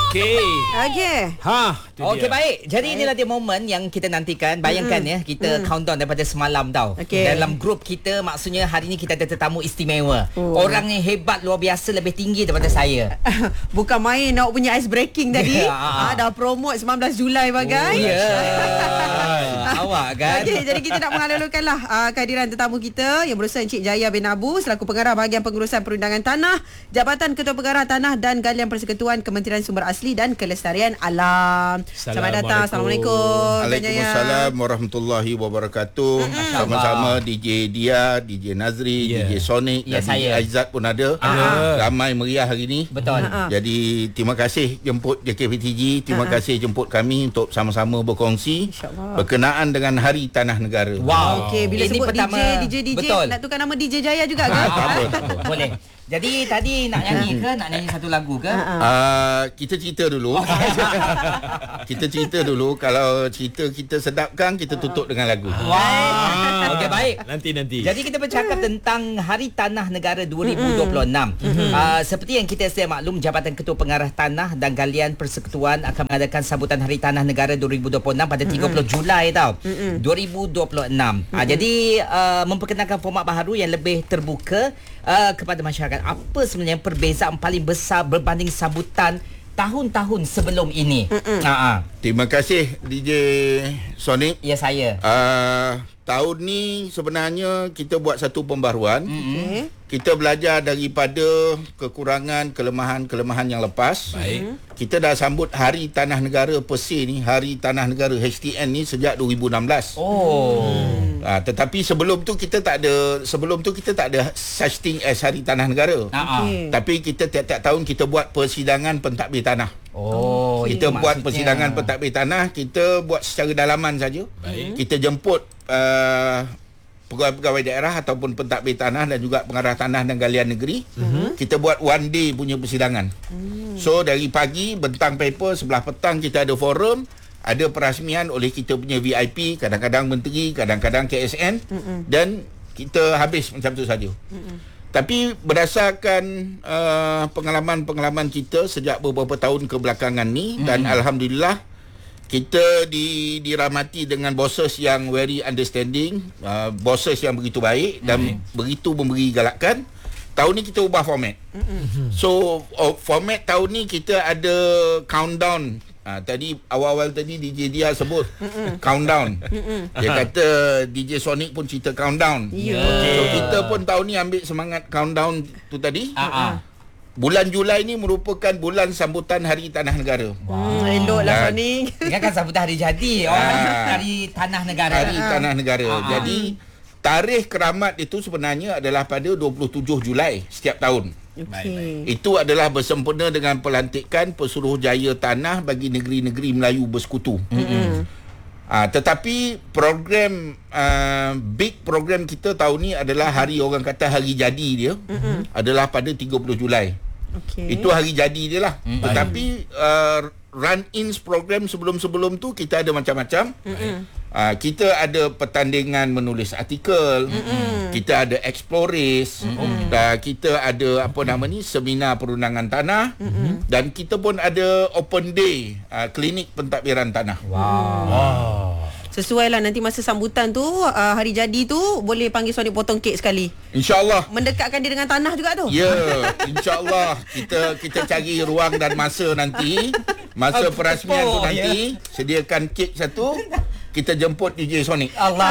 Okey. Okey, baik. Jadi inilah dia momen yang kita nantikan. Bayangkan ya, kita countdown daripada semalam tau. Dalam grup kita, maksudnya hari ni kita ada tetamu istimewa. Orang yang hebat, luar biasa, lebih tinggi daripada saya. Bukan main awak punya ice breaking tadi. Dah promote 19 Julai bagai. Awak kan. Jadi kita nak mengalulukanlah kehadiran tetamu kita yang berusaha Encik Jaya bin Abu selaku pengarah bahagian pengurusan perundangan tanah, Jabatan Ketua Pengarah Tanah dan Galian Persekutuan Kementerian Sumber Asli dan Kelestarian Alam. Selamat datang. Assalamualaikum. Waalaikumsalam warahmatullahi wabarakatuh. Sama-sama DJ Dia, DJ Nazri, DJ Sonic dan DJ Aizat pun ada. Ramai meriah hari ni. Betul. Jadi terima kasih jemput JKPTG, terima kasih jemput kami untuk sama-sama berkongsi berkenaan dengan Hari Tanah Negara. Wow. Okey, bila ini sebut pertama, DJ betul. nak tukar nama DJ Jaya juga ke? Boleh. Jadi tadi nak nyanyi ke? Nak nyanyi satu lagu ke? Kita cerita dulu. Kita cerita dulu. Kalau cerita kita sedapkan, kita tutup dengan lagu. Wah. Okey, baik. Nanti. Jadi kita bercakap tentang Hari Tanah Negara 2026. Seperti yang kita sedia maklum, Jabatan Ketua Pengarah Tanah dan Galian Persekutuan akan mengadakan sambutan Hari Tanah Negara 2026 pada 30 Julai tau. 2026. Jadi memperkenalkan format baharu yang lebih terbuka kepada masyarakat. Apa sebenarnya perbezaan paling besar berbanding sambutan tahun-tahun sebelum ini? Terima kasih DJ Sonic. Ya, saya. Tahun ni sebenarnya kita buat satu pembaharuan. Kita belajar daripada kekurangan, kelemahan yang lepas. Baik. Kita dah sambut Hari Tanah Negara Persir ni, Hari Tanah Negara HTN ni sejak 2016. Tetapi sebelum tu kita tak ada such thing as Hari Tanah Negara. Tapi kita tiap-tiap tahun kita buat persidangan pentadbir tanah. Kita buat persidangan pentadbir tanah, kita buat secara dalaman saja. Kita jemput pegawai-pegawai daerah ataupun pentadbir tanah dan juga pengarah tanah dan galian negeri. Kita buat one day punya persidangan. So dari pagi bentang paper, sebelah petang kita ada forum, ada perasmian oleh kita punya VIP, kadang-kadang menteri, kadang-kadang KSN, dan kita habis macam tu saja. Tapi berdasarkan pengalaman-pengalaman kita sejak beberapa tahun kebelakangan ni, dan alhamdulillah kita dirahmati dengan bosses yang very understanding, bosses yang begitu baik dan begitu memberi galakan. Tahun ni kita ubah format. So format tahun ni kita ada countdown. Tadi awal-awal tadi DJ Dia sebut countdown. Dia kata DJ Sonic pun cerita countdown. So kita pun tahun ni ambil semangat countdown tu tadi. Bulan Julai ni merupakan bulan sambutan Hari Tanah Negara. Eloklah Sonic. Ini kan sambutan hari jadi. Hari Tanah Negara. Hari Tanah Negara. Jadi tarikh keramat itu sebenarnya adalah pada 27 Julai setiap tahun. Itu adalah bersempena dengan pelantikan Pesuruhjaya Tanah bagi negeri-negeri Melayu bersekutu. Tetapi program big program kita tahun ni adalah hari orang kata hari jadi dia adalah pada 30 Julai. Itu hari jadi dia lah. Tetapi run-ins program sebelum-sebelum tu kita ada macam-macam. Kita ada pertandingan menulis artikel, kita ada explorers, kita ada seminar perundangan tanah, dan kita pun ada open day klinik pentadbiran tanah. Sesuai lah nanti masa sambutan tu, hari jadi tu boleh panggil Sonic potong kek sekali. InsyaAllah. Mendekatkan dia dengan tanah juga tu. Ya, insyaAllah. Kita cari ruang dan masa nanti. Masa perasmian tu nanti, sediakan kek satu. Kita jemput DJ Sonic.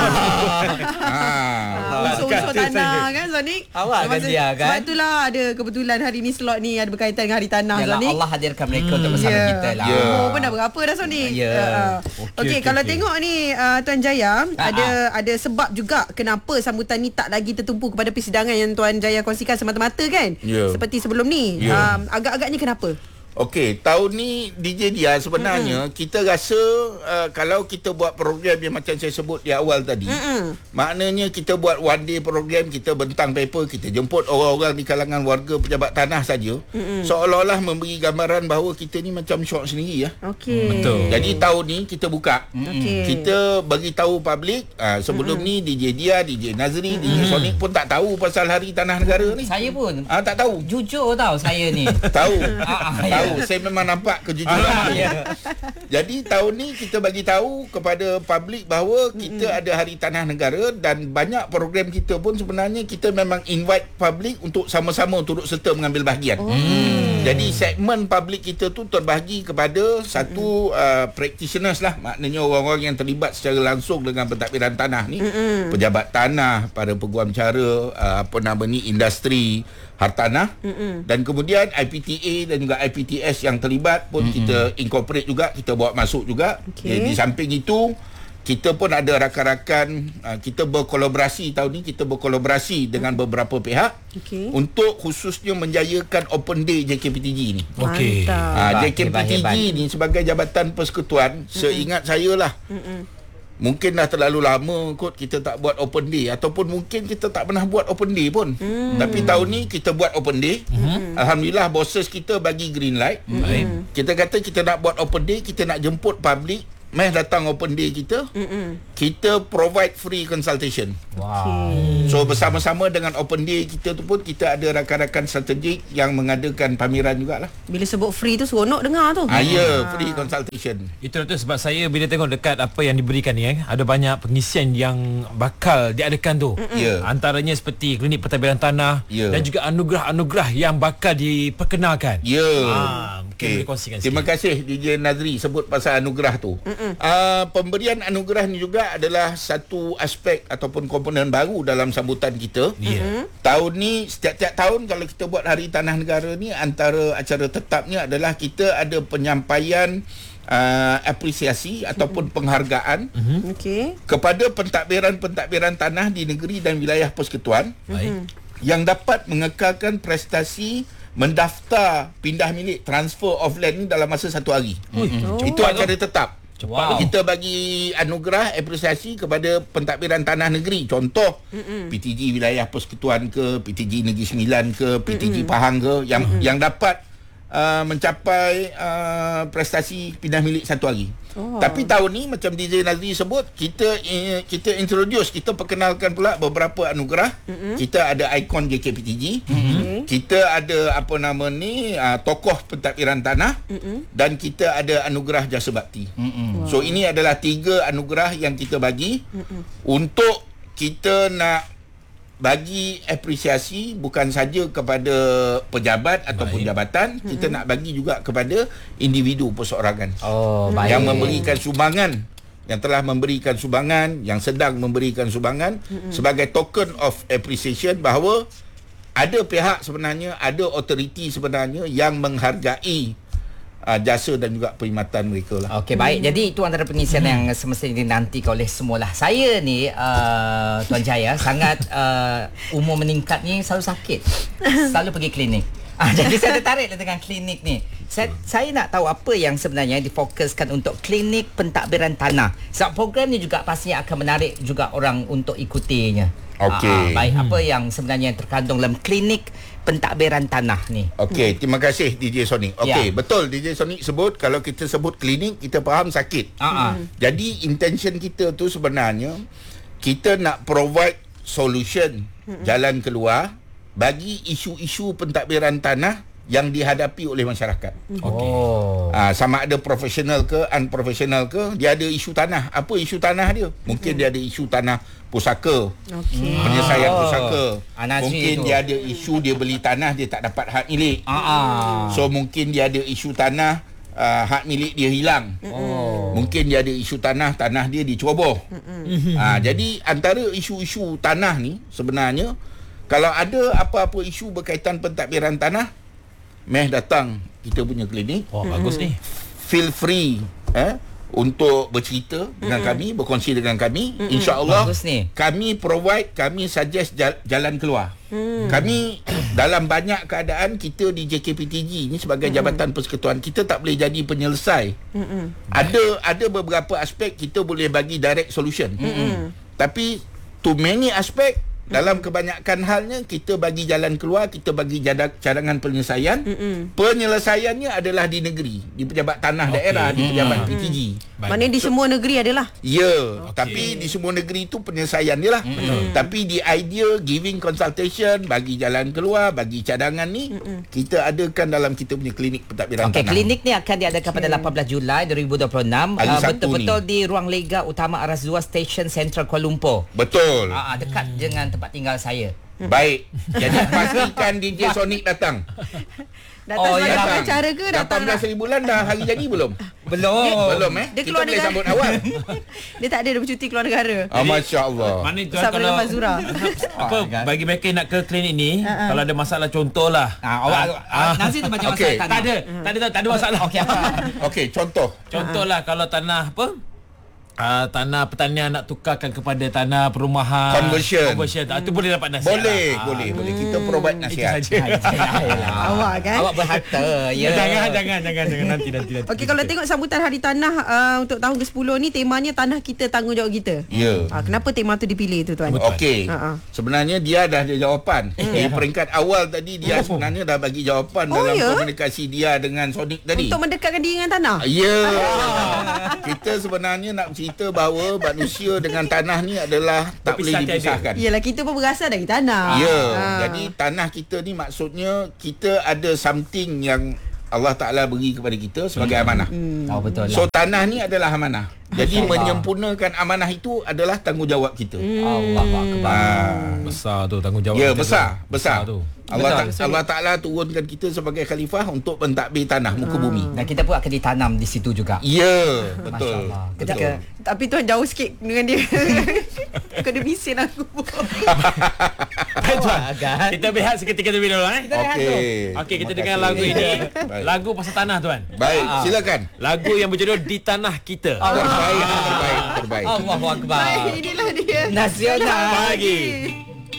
Usul tanah kan Sonic. Awak kan dia kan. Sebab itulah ada kebetulan hari ni slot ni ada berkaitan dengan Hari Tanah. Yalah, Sonic. Allah hadirkan mereka untuk bersama kita lah. Pun dah berapa dah Sonic. Okey, kalau tengok ni Tuan Jaya, ada sebab juga kenapa sambutan ni tak lagi tertumpu kepada persidangan yang Tuan Jaya kongsikan semata-mata kan. Seperti sebelum ni. Agak-agaknya kenapa? Okey, tahun ni DJ Dia sebenarnya kita rasa kalau kita buat program yang macam saya sebut di awal tadi, maknanya kita buat one day program, kita bentang paper, kita jemput orang-orang di kalangan warga pejabat tanah saja, seolah-olah memberi gambaran bahawa kita ni macam syok sendiri ya. Betul. Jadi tahun ni kita buka. Kita bagi tahu public. Sebelum ni DJ Dia, DJ Nazri, DJ Sonic pun tak tahu pasal Hari Tanah Negara ni. Saya pun tak tahu. jujur tahu saya ni. Tahu. tahu. Saya memang nampak kejujuran. Jadi tahun ni kita bagi tahu kepada publik bahawa kita ada Hari Tanah Negara dan banyak program kita pun sebenarnya kita memang invite publik untuk sama-sama turut serta mengambil bahagian. Jadi segmen publik kita tu terbahagi kepada satu practitioners lah, maknanya orang-orang yang terlibat secara langsung dengan pentadbiran tanah ni, pejabat tanah, para peguam cara, industri hartanah, dan kemudian IPTA dan juga IPTS yang terlibat pun kita incorporate juga, kita bawa masuk juga. Di samping itu kita pun ada rakan-rakan, kita berkolaborasi tahun ni, kita berkolaborasi dengan beberapa pihak untuk khususnya menjayakan Open Day JKPTG ni. JKPTG ni sebagai Jabatan Persekutuan, seingat saya lah, mungkin dah terlalu lama kot kita tak buat Open Day, ataupun mungkin kita tak pernah buat Open Day pun. Tapi tahun ni kita buat Open Day. Alhamdulillah bosses kita bagi green light. Kita kata kita nak buat Open Day, kita nak jemput public, mai datang Open Day kita. Kita provide free consultation. So bersama-sama dengan Open Day kita tu pun kita ada rakan-rakan strategik yang mengadakan pameran jugalah. Bila sebut free tu seronok dengar tu. Free consultation. Itu tu sebab saya bila tengok dekat apa yang diberikan ni, ada banyak pengisian yang bakal diadakan tu. Antaranya seperti klinik pentadbiran tanah dan juga anugerah-anugerah yang bakal diperkenalkan. Boleh kongsikan Terima kasih DJ Nazri sebut pasal anugerah tu. Pemberian anugerah ni juga adalah satu aspek ataupun komponen baru dalam sambutan kita. Tahun ni, setiap-tiap tahun kalau kita buat Hari Tanah Negara ni, antara acara tetapnya adalah kita ada penyampaian apresiasi ataupun penghargaan kepada pentadbiran tanah di negeri dan wilayah persekutuan yang dapat mengekalkan prestasi mendaftar pindah milik, transfer of land ni dalam masa 1 hari. Itu acara tetap. Kita bagi anugerah apresiasi kepada pentadbiran tanah negeri. Contoh PTG wilayah persekutuan ke, PTG Negeri Sembilan ke, PTG Pahang ke, yang dapat mencapai prestasi pindah milik 1 hari. Tapi tahun ni macam DJ Nazri sebut, kita introduce, kita perkenalkan pula beberapa anugerah. Kita ada ikon JKPTG. Kita ada tokoh pentadbiran tanah, dan kita ada anugerah jasa bakti. So ini adalah 3 anugerah yang kita bagi untuk kita nak bagi apresiasi bukan saja kepada pejabat ataupun jabatan, kita nak bagi juga kepada individu perseorangan yang memberikan sumbangan, yang telah memberikan sumbangan, yang sedang memberikan sumbangan, sebagai token of appreciation bahawa ada pihak sebenarnya, ada authority sebenarnya yang menghargai jasa dan juga perkhidmatan mereka lah. Okey, baik. Jadi itu antara pengisian yang semestinya dinantikan oleh semualah. Saya ni Tuan Jaya sangat umur meningkat ni selalu sakit. Selalu pergi klinik. Jadi saya tertarik dengan klinik ni. Saya nak tahu apa yang sebenarnya difokuskan untuk klinik pentadbiran tanah. Sebab program ni juga pastinya akan menarik juga orang untuk ikutinya. Okey. Baik, apa yang sebenarnya terkandung dalam klinik pentadbiran tanah ni? Okey, terima kasih DJ Sonic. Okey, betul DJ Sonic sebut, kalau kita sebut klinik kita faham sakit. Jadi intention kita tu sebenarnya kita nak provide solution, jalan keluar bagi isu-isu pentadbiran tanah yang dihadapi oleh masyarakat. Sama ada profesional ke unprofesional ke, dia ada isu tanah. Apa isu tanah dia? Mungkin dia ada isu tanah pusaka, penyelesaian pusaka. Mungkin dia ada isu dia beli tanah, dia tak dapat hak milik. So mungkin dia ada isu tanah, hak milik dia hilang. Mungkin dia ada isu tanah dia diceroboh. Jadi antara isu-isu tanah ni sebenarnya, kalau ada apa-apa isu berkaitan pentadbiran tanah, datang kita punya klinik. Bagus ni. Feel free untuk bercerita dengan kami, berkongsi dengan kami. InsyaAllah kami provide, kami suggest jalan keluar. Kami dalam banyak keadaan kita di JKPTG ni sebagai Jabatan Persekutuan, kita tak boleh jadi penyelesai. Ada beberapa aspek kita boleh bagi direct solution. Tapi to many aspek dalam kebanyakan halnya kita bagi jalan keluar, kita bagi cadangan penyelesaian. Penyelesaiannya adalah di negeri, di pejabat tanah daerah, di pejabat PTG. Maknanya di semua negeri adalah. Ya, tapi di semua negeri itu penyelesaian dia lah. Tapi di idea giving consultation, bagi jalan keluar, bagi cadangan ni, kita adakan dalam kita punya klinik pentadbiran tanah. Klinik ni akan diadakan pada 18 Julai 2026. Betul-betul di ruang lega utama Aras 2 Stesen Central Kuala Lumpur. Betul. Dekat dengan tempat tinggal saya. Baik. Jadi pastikan DJ Sonic datang. Datang sebagai pengacara ke datang 18 bulan dah hari jadi belum? Belum Dia kita keluar boleh negara. sambut awal. Dia tak ada bercuti keluar negara. Masya-Allah. Mana tuan Bersama kalau dengan Fazura. bagi mereka yang nak ke klinik ni, kalau ada masalah contohlah. Nanti tu macam masalah tanah. Tak ada masalah. Okey, Contohlah kalau tanah tanah pertanian nak tukarkan kepada tanah perumahan, conversion. Itu boleh dapat nasihat. Boleh. Kita provide nasihat. Awak kan? Awak berharta. Ya. Jangan nanti. Okey, kalau tengok sambutan Hari Tanah untuk tahun ke-10 ni, temanya tanah kita, tanggungjawab kita. Ya. Kenapa tema tu dipilih tu tuan? Okey. Sebenarnya dia dah ada jawapan. Di peringkat awal tadi dia sebenarnya dah bagi jawapan dalam komunikasi dia dengan Sonic tadi. Untuk mendekatkan diri dengan tanah. Ya. Kita sebenarnya nak cerita bahawa manusia dengan tanah ni adalah tak boleh dipisahkan. Yalah, kita pun berasal dari tanah. Ya. Jadi tanah kita ni maksudnya kita ada something yang Allah Ta'ala beri kepada kita sebagai amanah. Betul lah. So tanah ni adalah amanah. Jadi menyempurnakan amanah itu adalah tanggungjawab kita. Allahuakbar. Besar tu tanggungjawab. Ya, besar tu. Allah Ta'ala turunkan kita sebagai khalifah untuk pentadbir tanah muka bumi. Dan kita pun akan ditanam di situ juga. Ya, betul. Ketika Tapi tuan jauh sikit dengan dia. Kau ada mesin aku. Baik tuan. Kita berehat seketika terlebih dahulu Okey, kita dengar lagu ini. Lagu pasal tanah tuan. Baik, silakan. Lagu yang berjudul Di Tanah Kita. Terbaik. Allahuakbar. Baik, inilah dia. Nasional Pagi.